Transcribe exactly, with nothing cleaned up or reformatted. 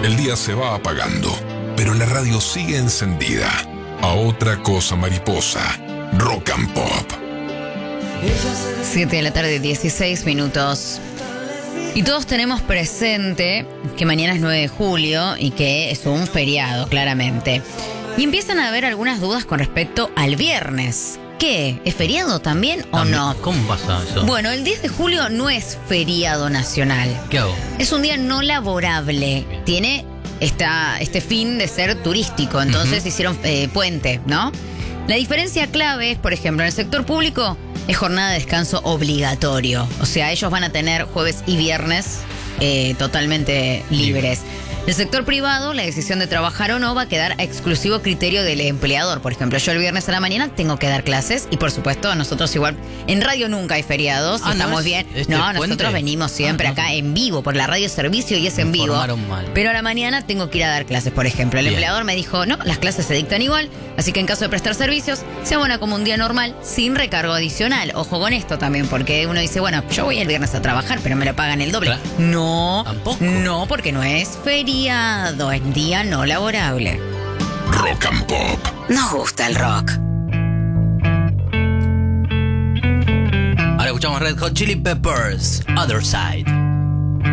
El día se va apagando, pero la radio sigue encendida. A otra cosa mariposa, Rock and Pop. siete de la tarde, dieciséis minutos. Y todos tenemos presente que mañana es nueve de julio y que es un feriado, claramente. Y empiezan a haber algunas dudas con respecto al viernes. ¿Qué? ¿Es feriado también o no? ¿Cómo pasa eso? Bueno, el diez de julio no es feriado nacional. ¿Qué hago? Es un día no laborable. Tiene esta, este fin de ser turístico. Entonces uh-huh. hicieron eh, puente, ¿no? La diferencia clave es, por ejemplo, en el sector público es jornada de descanso obligatorio. O sea, ellos van a tener jueves y viernes eh, totalmente libres. En el sector privado, la decisión de trabajar o no va a quedar a exclusivo criterio del empleador. Por ejemplo, yo el viernes a la mañana tengo que dar clases y, por supuesto, nosotros igual, en radio nunca hay feriados, ah, estamos no es, bien. Este no, nosotros puente? venimos siempre ah, no. acá en vivo, por la radio servicio y es en vivo. Mal. Pero a la mañana tengo que ir a dar clases, por ejemplo. El bien. empleador me dijo, no, las clases se dictan igual, así que en caso de prestar servicios, se abona como un día normal, sin recargo adicional. Ojo con esto también, porque uno dice, bueno, yo voy el viernes a trabajar, pero me lo pagan el doble. Claro. No, ¿Tampoco? no, porque no es feriado. En día no laborable. Rock and Pop. Nos gusta el rock. Ahora escuchamos Red Hot Chili Peppers, Other Side.